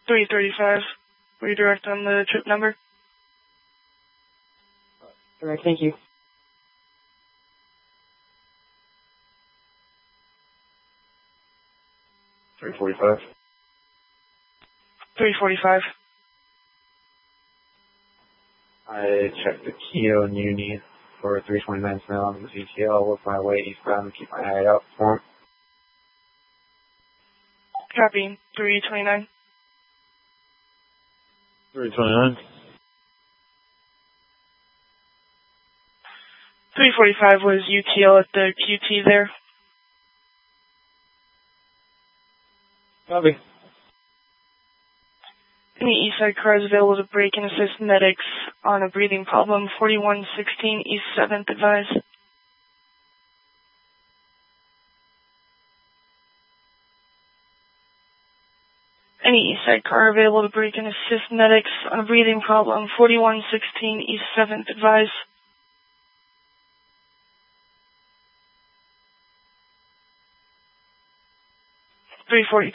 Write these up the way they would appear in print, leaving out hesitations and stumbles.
335. Redirect on the trip number. All right, thank you. $345. 345. I checked the Keo and Uni for 329 now on the CTL. Work my way eastbound and keep my eye out for him. Copy. 329. 329. 345 was UTL at the QT there. Copy. Any Eastside cars available to brake and assist medics on a breathing problem? 4116 East 7th, advise. Any Eastside car available to brake and assist medics on a breathing problem? 4116 East 7th, advise. $342.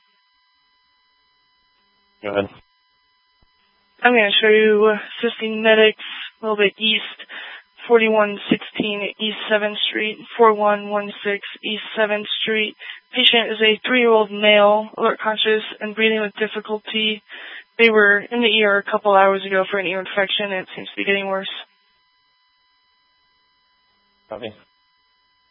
Go ahead. I'm going to show you assisting medics a little bit east. 4116 East 7th Street, 4116 East 7th Street. Patient is a 3-year-old male, alert conscious and breathing with difficulty. They were in the ER a couple hours ago for an ear infection, and it seems to be getting worse. Copy.